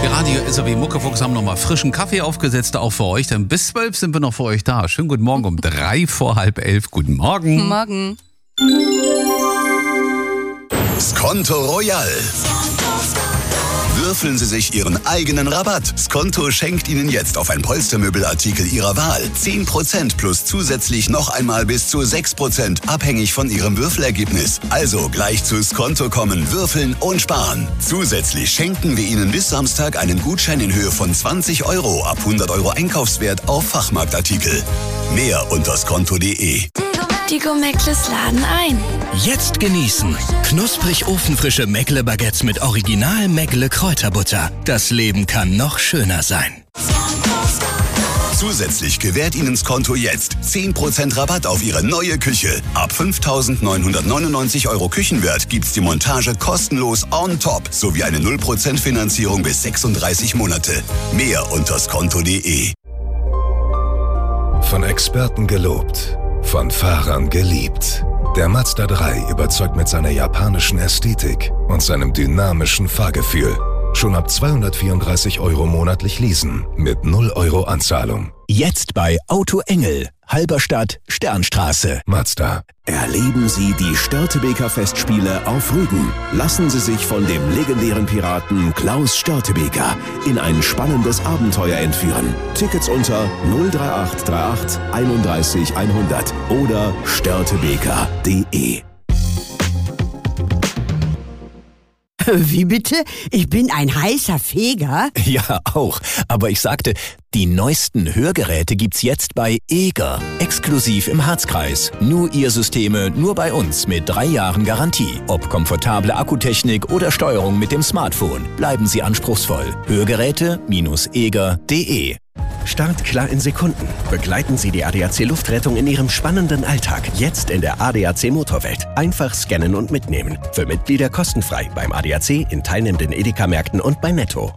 Radio SAW Muckefuchs haben nochmal frischen Kaffee aufgesetzt, auch für euch. Denn bis 12 sind wir noch für euch da. Schönen guten Morgen um 11:03. Guten Morgen. Guten Morgen. Skonto Royal. Würfeln Sie sich Ihren eigenen Rabatt. Skonto schenkt Ihnen jetzt auf ein Polstermöbelartikel Ihrer Wahl 10% plus zusätzlich noch einmal bis zu 6%, abhängig von Ihrem Würfelergebnis. Also gleich zu Skonto kommen, würfeln und sparen. Zusätzlich schenken wir Ihnen bis Samstag einen Gutschein in Höhe von 20 € ab 100 € Einkaufswert auf Fachmarktartikel. Mehr unter skonto.de. Die Go-Meckles laden ein. Jetzt genießen. Knusprig ofenfrische Meckle-Baguettes mit Original Meckle-Kräuterbutter. Das Leben kann noch schöner sein. Zusätzlich gewährt Ihnen Skonto jetzt 10% Rabatt auf Ihre neue Küche. Ab 5.999 € Küchenwert gibt's die Montage kostenlos on top sowie eine 0% Finanzierung bis 36 Monate. Mehr unter skonto.de. Von Experten gelobt. Von Fahrern geliebt. Der Mazda 3 überzeugt mit seiner japanischen Ästhetik und seinem dynamischen Fahrgefühl. Schon ab 234 € monatlich leasen mit 0 € Anzahlung. Jetzt bei Auto Engel, Halberstadt, Sternstraße. Mazda. Erleben Sie die Störtebeker Festspiele auf Rügen. Lassen Sie sich von dem legendären Piraten Klaus Störtebeker in ein spannendes Abenteuer entführen. Tickets unter 03838 31 100 oder störtebeker.de. Wie bitte? Ich bin ein heißer Feger? Ja, auch. Aber ich sagte, die neuesten Hörgeräte gibt's jetzt bei Eger. Exklusiv im Harzkreis. Nur ihr Systeme, nur bei uns mit 3 Jahren Garantie. Ob komfortable Akkutechnik oder Steuerung mit dem Smartphone. Bleiben Sie anspruchsvoll. Hörgeräte-eger.de. Start klar in Sekunden. Begleiten Sie die ADAC Luftrettung in Ihrem spannenden Alltag. Jetzt in der ADAC Motorwelt. Einfach scannen und mitnehmen. Für Mitglieder kostenfrei beim ADAC, in teilnehmenden Edeka-Märkten und bei Netto.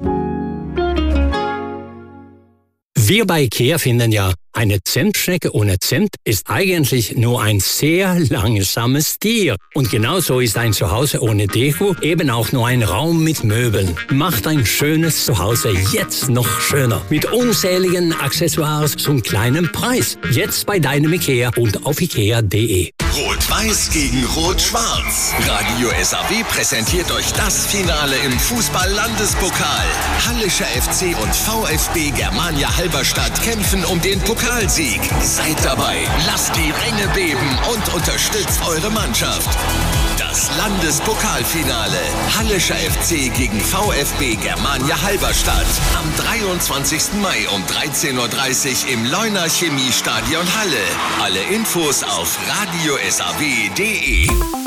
Wir bei IKEA finden ja, eine Zentschnecke ohne Zent ist eigentlich nur ein sehr langsames Tier. Und genauso ist ein Zuhause ohne Deko eben auch nur ein Raum mit Möbeln. Macht ein schönes Zuhause jetzt noch schöner. Mit unzähligen Accessoires zum kleinen Preis. Jetzt bei deinem IKEA und auf ikea.de. Rot-Weiß gegen Rot-Schwarz. Radio SAW präsentiert euch das Finale im Fußball-Landespokal. Hallischer FC und VfB Germania Halberstadt kämpfen um den Pokalsieg. Seid dabei, lasst die Ränge beben und unterstützt eure Mannschaft. Das Landespokalfinale. Hallischer FC gegen VfB Germania Halberstadt. Am 23. Mai um 13:30 Uhr im Leuner Chemiestadion Halle. Alle Infos auf radiosaw.de.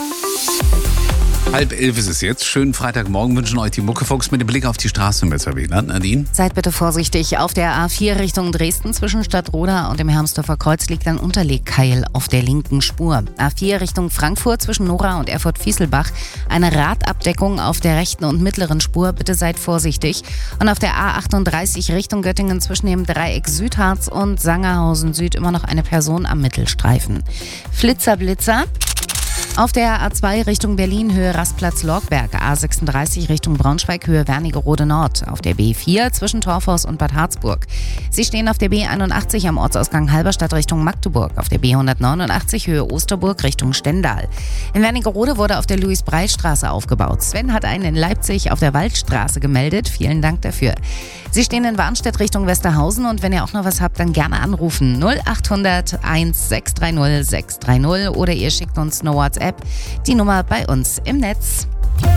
10:30 ist es jetzt. Schönen Freitagmorgen wünschen euch die Muckefuchs mit dem Blick auf die Straße im SAW-Land. Nadine? Seid bitte vorsichtig. Auf der A4 Richtung Dresden zwischen Stadtroda und dem Hermsdorfer Kreuz liegt ein Unterlegkeil auf der linken Spur. A4 Richtung Frankfurt zwischen Nora und Erfurt-Fieselbach eine Radabdeckung auf der rechten und mittleren Spur. Bitte seid vorsichtig. Und auf der A38 Richtung Göttingen zwischen dem Dreieck Südharz und Sangerhausen Süd immer noch eine Person am Mittelstreifen. Flitzer. Auf der A2 Richtung Berlin Höhe Rastplatz-Lorgberg, A36 Richtung Braunschweig Höhe Wernigerode Nord, auf der B4 zwischen Torfhaus und Bad Harzburg. Sie stehen auf der B81 am Ortsausgang Halberstadt Richtung Magdeburg, auf der B189 Höhe Osterburg Richtung Stendal. In Wernigerode wurde auf der Louis-Brey-Straße aufgebaut. Sven hat einen in Leipzig auf der Waldstraße gemeldet. Vielen Dank dafür. Sie stehen in Warnstedt Richtung Westerhausen und wenn ihr auch noch was habt, dann gerne anrufen. 0800 1630 630 oder ihr schickt uns eine WhatsApp. Die Nummer bei uns im Netz.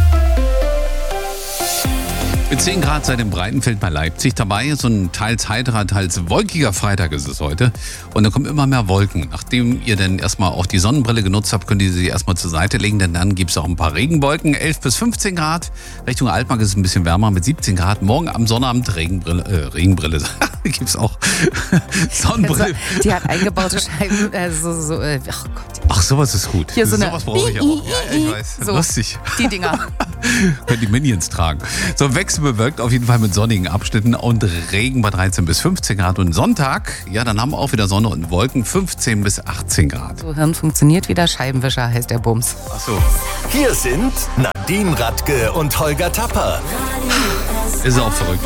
Mit 10 Grad seit dem Breitenfeld bei Leipzig dabei. So ein teils heiterer, teils wolkiger Freitag ist es heute. Und da kommen immer mehr Wolken. Nachdem ihr dann erstmal auch die Sonnenbrille genutzt habt, könnt ihr sie erstmal zur Seite legen, denn dann gibt es auch ein paar Regenwolken. 11 bis 15 Grad. Richtung Altmark ist es ein bisschen wärmer mit 17 Grad. Morgen am Sonnabend Regenbrille. Gibt es auch Sonnenbrille. Die hat eingebaute Scheiben. Oh Gott. Ach, sowas ist gut. Hier so sowas brauche ich auch. Ja, ich weiß. So, lustig. die Dinger. Können die Minions tragen. So, wechselbewölkt auf jeden Fall mit sonnigen Abschnitten und Regen bei 13 bis 15 Grad. Und Sonntag, ja, dann haben wir auch wieder Sonne und Wolken, 15 bis 18 Grad. So, Hirn funktioniert wieder, Scheibenwischer heißt der Bums. Ach so. Hier sind Nadine Radke und Holger Tapper. Ist auch verrückt.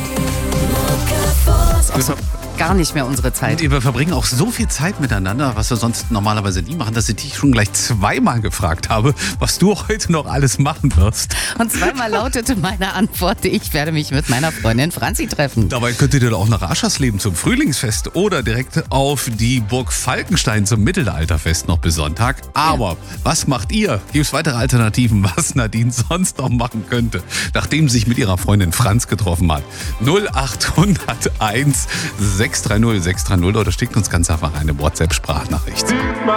Gar nicht mehr unsere Zeit. Wir verbringen auch so viel Zeit miteinander, was wir sonst normalerweise nie machen, dass ich dich schon gleich zweimal gefragt habe, was du heute noch alles machen wirst. Und zweimal lautete meine Antwort, ich werde mich mit meiner Freundin Franzi treffen. Dabei könntet ihr auch nach Aschersleben zum Frühlingsfest oder direkt auf die Burg Falkenstein zum Mittelalterfest noch bis Sonntag. Aber was macht ihr? Gibt es weitere Alternativen, was Nadine sonst noch machen könnte, nachdem sie sich mit ihrer Freundin Franz getroffen hat? 0801 630 630 oder schickt uns ganz einfach eine WhatsApp-Sprachnachricht.